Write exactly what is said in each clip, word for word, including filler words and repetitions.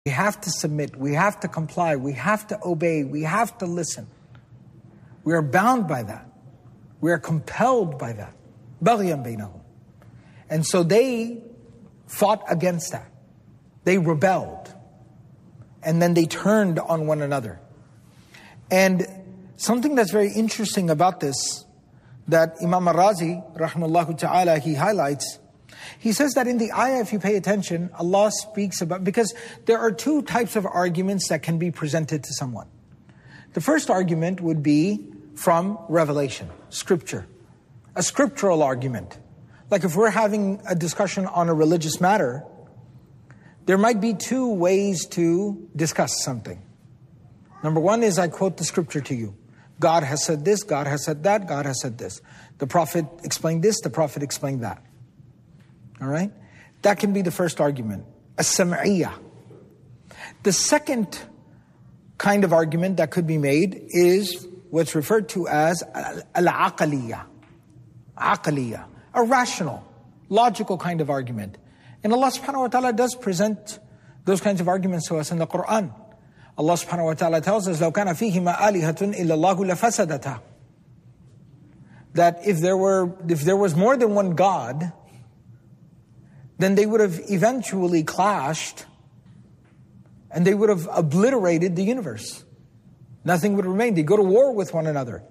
We have to submit, we have to comply, we have to obey, we have to listen. We are bound by that. We are compelled by that. بَغْيًا بَيْنَهُمْ. And so they fought against that. They rebelled. And then they turned on one another. And something that's very interesting about this, that Imam Al-Razi, rahimahullah ta'ala, he highlights, he says that in the ayah, if you pay attention, Allah speaks about, because there are two types of arguments that can be presented to someone. The first argument would be from revelation, scripture, a scriptural argument. Like if we're having a discussion on a religious matter, there might be two ways to discuss something. Number one is I quote the scripture to you. God has said this, God has said that, God has said this. The Prophet explained this, the Prophet explained that. All right? That can be the first argument, as-sam'iyya. The second kind of argument that could be made is what's referred to as al-aqaliyya. Aqaliyya, a rational, logical kind of argument. And Allah subhanahu wa ta'ala does present those kinds of arguments to us in the Quran. Allah subhanahu wa ta'ala tells us, لَوْ كَانَ فِيهِمَا آلِهَةٌ إِلَّا اللَّهُ لَفَسَدَتَا. That if there were, if there was more than one God, then they would have eventually clashed and they would have obliterated the universe. Nothing would remain. They go to war with one another.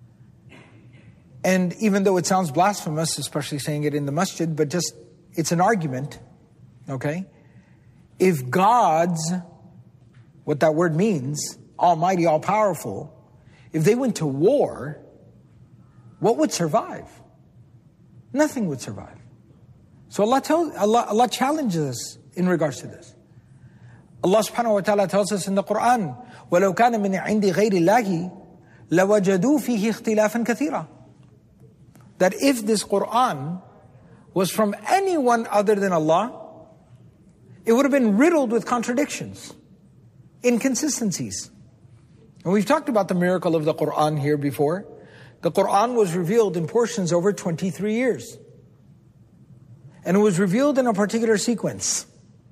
And even though it sounds blasphemous, especially saying it in the masjid, but just, it's an argument, okay? If God's, what that word means, almighty, all-powerful, if they went to war, what would survive? Nothing would survive. So Allah tells, Allah, Allah challenges us in regards to this. Allah subhanahu wa ta'ala tells us in the Quran, وَلَوْ كَانَ مِنْ عِنْدِ غَيْرِ اللَّهِ لَوَجَدُوا فِيهِ اخْتِلَافًا كَثِيرًا. That if this Quran was from anyone other than Allah, it would have been riddled with contradictions, inconsistencies. And we've talked about the miracle of the Quran here before. The Quran was revealed in portions over twenty-three years. And it was revealed in a particular sequence.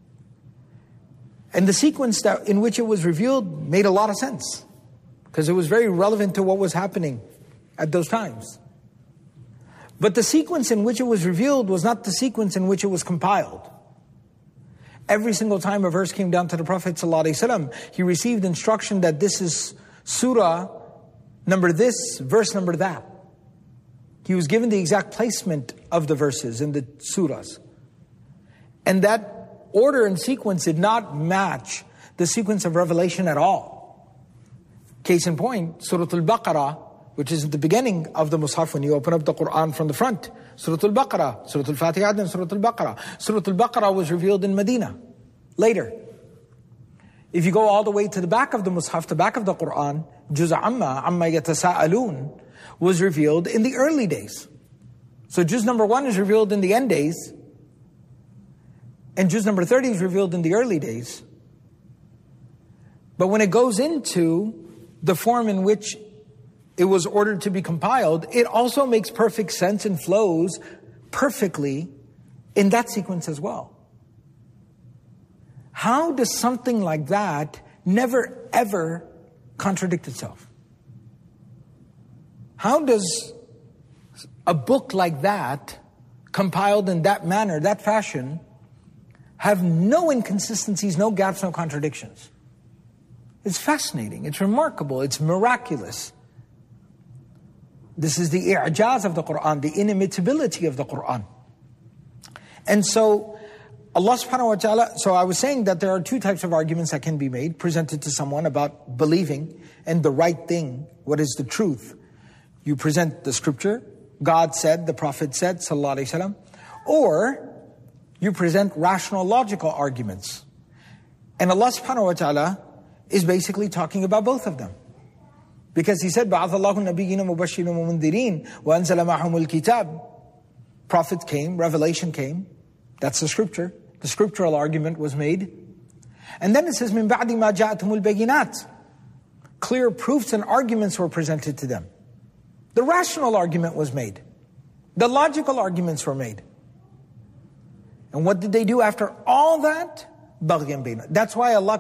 And the sequence that in which it was revealed made a lot of sense, because it was very relevant to what was happening at those times. But the sequence in which it was revealed was not the sequence in which it was compiled. Every single time a verse came down to the Prophet ﷺ, he received instruction that this is surah number this, verse number that. He was given the exact placement of the verses in the surahs. And that order and sequence did not match the sequence of revelation at all. Case in point, Surah Al-Baqarah, which is at the beginning of the Mus'haf when you open up the Quran from the front. Surah Al-Baqarah, Surah Al-Fatiha and Surah Al-Baqarah. Surah Al-Baqarah was revealed in Medina, later. If you go all the way to the back of the Mus'haf, the back of the Quran, Juz' Amma, Amma Yatasa'alun, was revealed in the early days. So Juz number one is revealed in the end days, and Juz number thirty is revealed in the early days. But when it goes into the form in which it was ordered to be compiled, it also makes perfect sense and flows perfectly in that sequence as well. How does something like that never ever contradict itself? How does a book like that, compiled in that manner, that fashion, have no inconsistencies, no gaps, no contradictions? It's fascinating, it's remarkable, it's miraculous. This is the i'jaz of the Quran, the inimitability of the Quran. And so Allah subhanahu wa ta'ala, so I was saying that there are two types of arguments that can be made, presented to someone about believing and the right thing, what is the truth. You present the scripture, God said, the Prophet said, sallallahu alaihi wasallam, or you present rational, logical arguments. And Allah subhanahu wa ta'ala is basically talking about both of them. Because He said, بَعَثَ اللَّهُ النَّبِيِّينَ مُبَشِّرِينَ وَمُنذِرِينَ وَأَنزَلَ مَعَهُمُ الْكِتَابِ. Prophet came, revelation came. That's the scripture. The scriptural argument was made. And then it says, مِن بَعْدِ مَا جَاءَتْهُمُ الْبَيِّنَاتِ. Clear proofs and arguments were presented to them. The rational argument was made. The logical arguments were made. And what did they do after all that? بغيا بينهم. That's why Allah